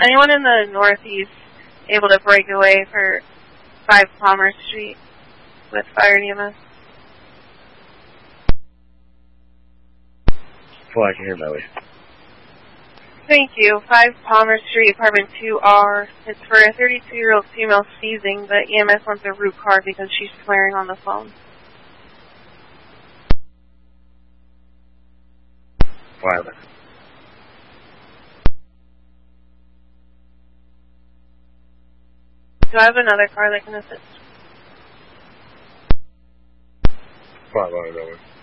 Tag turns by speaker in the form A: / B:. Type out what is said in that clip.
A: anyone in the Northeast able to break away for 5 Palmer Street with fire and EMS?
B: Well, I can hear Melly.
A: Thank you. 5 Palmer Street, apartment 2R. It's for a 32-year-old female seizing, but EMS wants a root card because she's swearing on the phone.
B: Violent.
A: Do I have another car that can assist?
B: 5 on it over.